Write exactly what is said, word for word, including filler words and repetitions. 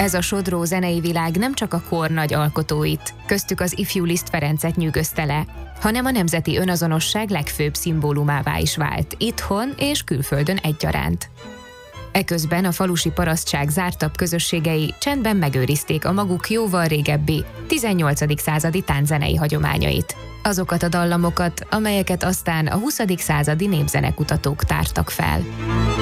Ez a sodró zenei világ nem csak a kor nagy alkotóit, köztük az ifjú Liszt Ferencet nyűgözte le, hanem a nemzeti önazonosság legfőbb szimbólumává is vált, itthon és külföldön egyaránt. Eközben a falusi parasztság zártabb közösségei csendben megőrizték a maguk jóval régebbi, tizennyolcadik századi tánczenei hagyományait. Azokat a dallamokat, amelyeket aztán a huszadik századi népzenekutatók tártak fel.